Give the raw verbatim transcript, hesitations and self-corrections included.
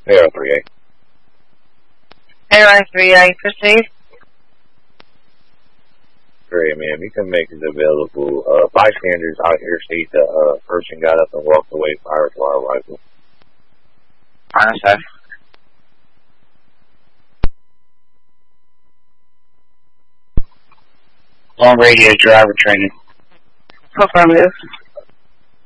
Air three A. Air three A, proceed. Great, ma'am. You can make it available. Uh, bystanders out here state the uh, person got up and walked away prior to our arrival. Understood. On radio driver training. Affirmative.